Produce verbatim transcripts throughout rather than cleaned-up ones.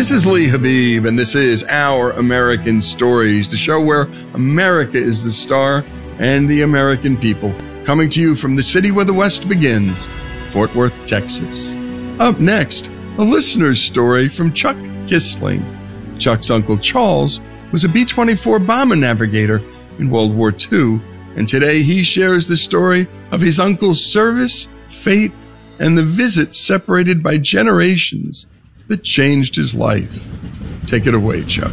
This is Lee Habib, and this is Our American Stories, the show where America is the star and the American people. Coming to you from the city where the West begins, Fort Worth, Texas. Up next, a listener's story from Chuck Kissling. Chuck's uncle Charles was a B twenty-four bomber navigator in World War Two, and today he shares the story of his uncle's service, fate, and the visit separated by generations that changed his life. Take it away, Chuck.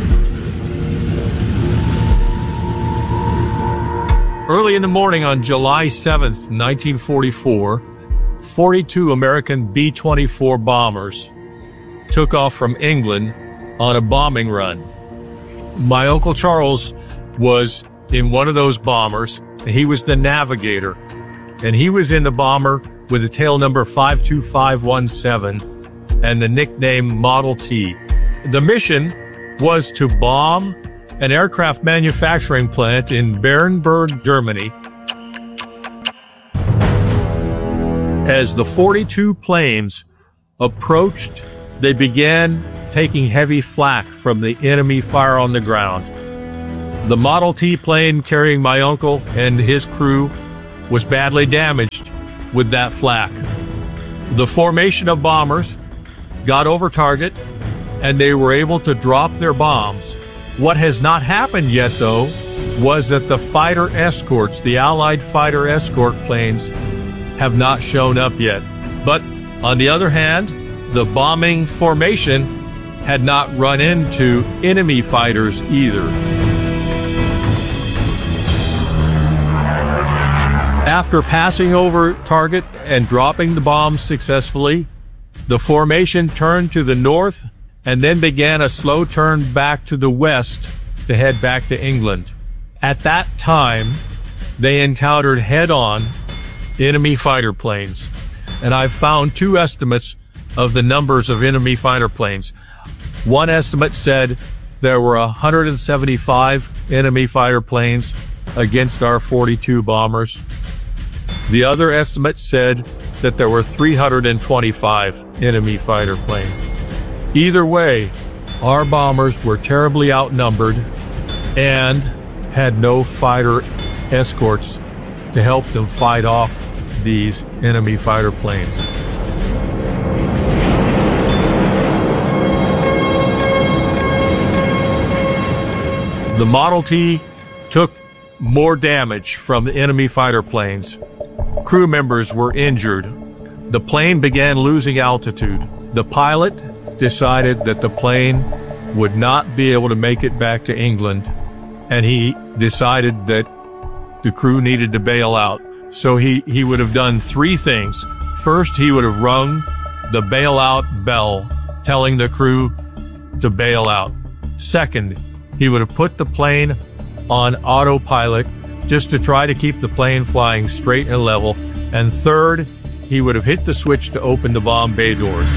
Early in the morning on July seventh, nineteen forty-four, forty-two American B twenty-four bombers took off from England on a bombing run. My Uncle Charles was in one of those bombers, and he was the navigator. And he was in the bomber with the tail number five two five one seven and the nickname Model T. The mission was to bomb an aircraft manufacturing plant in Bernburg, Germany. As the forty-two planes approached, they began taking heavy flak from the enemy fire on the ground. The Model T plane carrying my uncle and his crew was badly damaged with that flak. The formation of bombers got over target, and they were able to drop their bombs. What has not happened yet, though, was that the fighter escorts, the Allied fighter escort planes, have not shown up yet. But on the other hand, the bombing formation had not run into enemy fighters either. After passing over target and dropping the bombs successfully, the formation turned to the north and then began a slow turn back to the west to head back to England. At that time, they encountered head-on enemy fighter planes, and I've found two estimates of the numbers of enemy fighter planes. One estimate said there were one hundred seventy-five enemy fighter planes against our forty-two bombers. The other estimate said that there were three hundred twenty-five enemy fighter planes. Either way, our bombers were terribly outnumbered and had no fighter escorts to help them fight off these enemy fighter planes. The Model T took more damage from the enemy fighter planes. Crew members were injured. The plane began losing altitude. The pilot decided that the plane would not be able to make it back to England, and he decided that the crew needed to bail out. So he, he would have done three things. First, he would have rung the bailout bell, telling the crew to bail out. Second, he would have put the plane on autopilot just to try to keep the plane flying straight and level. And third, he would have hit the switch to open the bomb bay doors.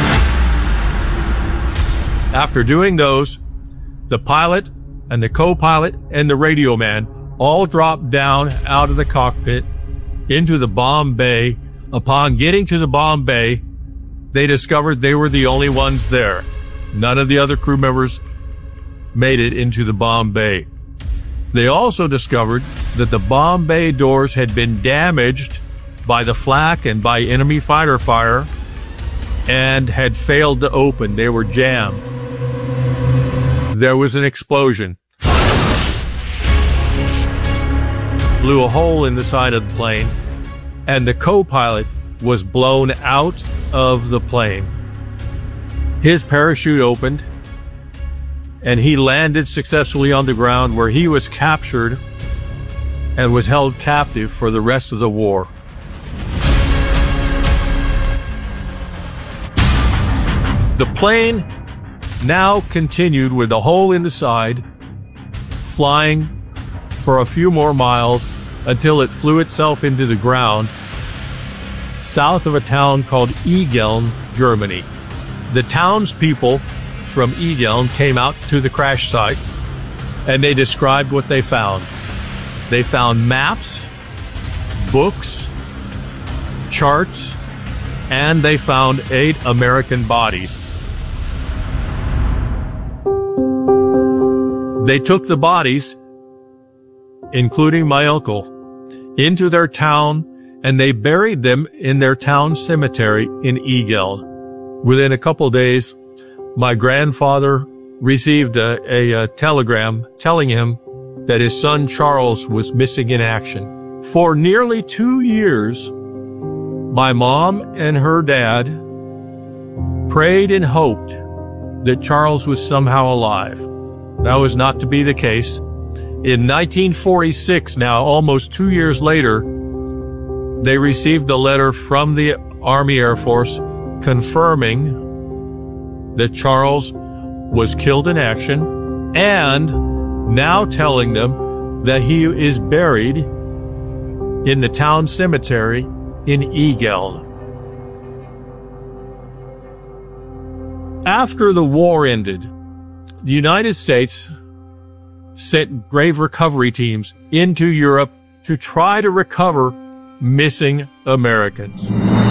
After doing those, the pilot and the co-pilot and the radio man all dropped down out of the cockpit into the bomb bay. Upon getting to the bomb bay, they discovered they were the only ones there. None of the other crew members made it into the bomb bay. They also discovered that the bomb bay doors had been damaged by the flak and by enemy fighter fire and had failed to open. They were jammed. There was an explosion. Blew a hole in the side of the plane, and the co-pilot was blown out of the plane. His parachute opened, and he landed successfully on the ground, where he was captured and was held captive for the rest of the war. The plane now continued with a hole in the side, flying for a few more miles until it flew itself into the ground south of a town called Igeln, Germany. The townspeople from Igeln came out to the crash site, and they described what they found. They found maps, books, charts, and they found eight American bodies. They took the bodies, including my uncle, into their town, and they buried them in their town cemetery in Eagle. Within a couple days, my grandfather received a, a, a telegram telling him that his son Charles was missing in action. For nearly two years, my mom and her dad prayed and hoped that Charles was somehow alive. That was not to be the case. In nineteen forty-six, now almost two years later, they received a letter from the Army Air Force confirming that Charles was killed in action, and now telling them that he is buried in the town cemetery in Eagle. After the war ended, the United States sent grave recovery teams into Europe to try to recover missing Americans.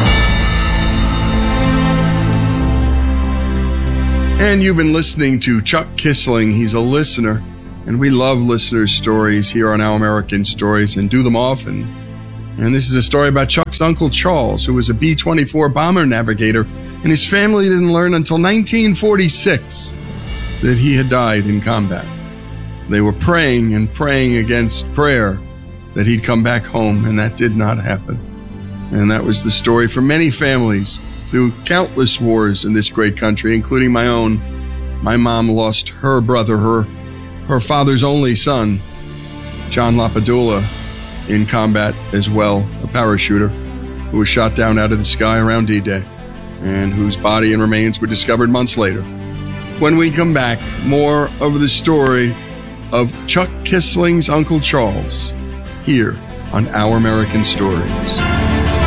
And you've been listening to Chuck Kissling. He's a listener, and we love listeners' stories here on Our American Stories and do them often. And this is a story about Chuck's Uncle Charles, who was a B twenty-four bomber navigator, and his family didn't learn until nineteen forty-six that he had died in combat. They were praying and praying against prayer that he'd come back home, and that did not happen. And that was the story for many families through countless wars in this great country, including my own. My mom lost her brother, her, her father's only son, John Lapadula, in combat as well, a parachuter who was shot down out of the sky around D-Day and whose body and remains were discovered months later. When we come back, more of the story of Chuck Kissling's Uncle Charles here on Our American Stories.